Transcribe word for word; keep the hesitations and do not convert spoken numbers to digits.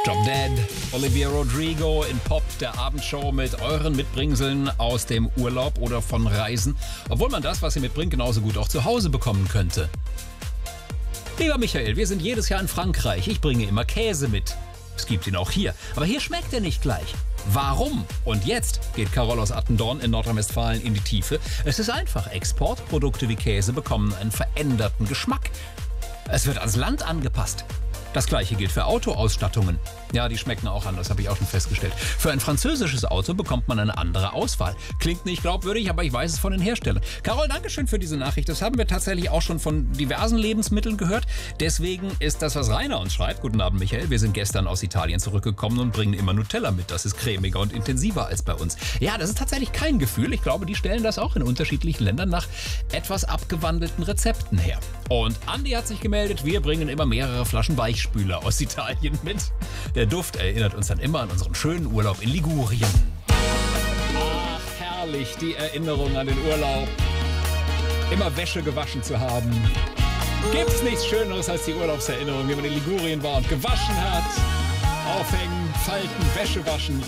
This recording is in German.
Drop Dead, Olivia Rodrigo in Pop, der Abendshow mit euren Mitbringseln aus dem Urlaub oder von Reisen, obwohl man das, was ihr mitbringt, genauso gut auch zu Hause bekommen könnte. Lieber Michael, wir sind jedes Jahr in Frankreich. Ich bringe immer Käse mit. Es gibt ihn auch hier, aber hier schmeckt er nicht gleich. Warum? Und jetzt geht Carol aus Attendorn in Nordrhein-Westfalen in die Tiefe. Es ist einfach. Exportprodukte wie Käse bekommen einen veränderten Geschmack. Es wird ans Land angepasst. Das gleiche gilt für Autoausstattungen. Ja, die schmecken auch anders, habe ich auch schon festgestellt. Für ein französisches Auto bekommt man eine andere Auswahl. Klingt nicht glaubwürdig, aber ich weiß es von den Herstellern. Carol, danke schön für diese Nachricht. Das haben wir tatsächlich auch schon von diversen Lebensmitteln gehört. Deswegen ist das, was Rainer uns schreibt. Guten Abend, Michael. Wir sind gestern aus Italien zurückgekommen und bringen immer Nutella mit. Das ist cremiger und intensiver als bei uns. Ja, das ist tatsächlich kein Gefühl. Ich glaube, die stellen das auch in unterschiedlichen Ländern nach etwas abgewandelten Rezepten her. Und Andi hat sich gemeldet. Wir bringen immer mehrere Flaschen Weichspüler aus Italien mit. Der Duft erinnert uns dann immer an unseren schönen Urlaub in Ligurien. Ach, herrlich, die Erinnerung an den Urlaub. Immer Wäsche gewaschen zu haben. Gibt's nichts Schöneres als die Urlaubserinnerung, wie man in Ligurien war und gewaschen hat. Aufhängen, falten, Wäsche waschen.